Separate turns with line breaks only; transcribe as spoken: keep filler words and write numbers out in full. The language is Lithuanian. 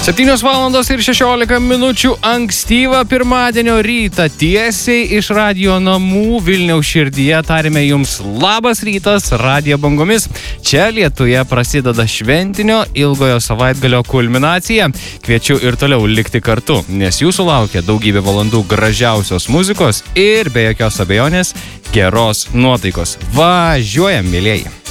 septynios valandos ir šešiolika minučių ankstyvą pirmadienio rytą tiesiai iš radijo namų Vilniaus širdyje tarėme jums labas rytas radijo bangomis. Čia Lietuje prasideda šventinio ilgojo savaitgalio kulminacija. Kviečiu ir toliau likti kartu, nes jūsų laukia daugybė valandų gražiausios muzikos ir be jokios abejonės geros nuotaikos. Važiuojam, mėlieji.